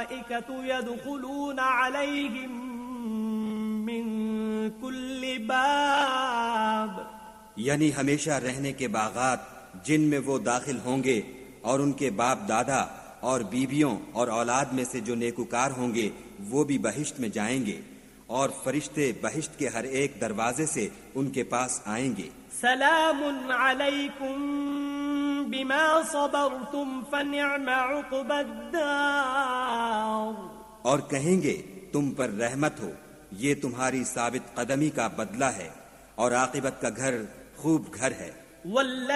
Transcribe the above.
मलाइकतु यदखुलूना अलैहिम मिन कुल्लि बाब, यानी हमेशा रहने के बागात जिनमें वो दाखिल होंगे और उनके बाप दादा और बीबियों और औलाद में से जो नेकुकार होंगे वो भी बहिश्त में जाएंगे और फरिश्ते बहिश्त के हर एक दरवाजे से उनके पास आएंगे। सलामुन अलैकुम बिमा सबरतुम फनिअम उक़बद्दार, और कहेंगे तुम पर रहमत हो, ये तुम्हारी साबित कदमी का बदला है और आकिबत का घर खूब घर है।